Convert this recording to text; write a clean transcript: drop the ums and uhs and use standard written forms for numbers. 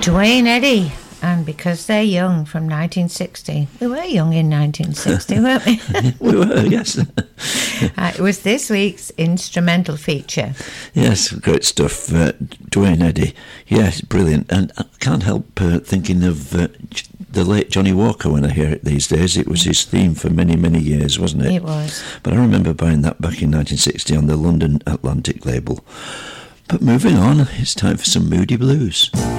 Duane Eddy, and Because They're Young from 1960. We were young in 1960, weren't we? We were, yes. It was this week's instrumental feature. Yes, great stuff. Duane Eddy, yes, brilliant. And I can't help thinking of the late Johnny Walker when I hear it these days. It was his theme for many, many years, wasn't it? It was. But I remember buying that back in 1960 on the London Atlantic label. But moving on, it's time for some Moody Blues.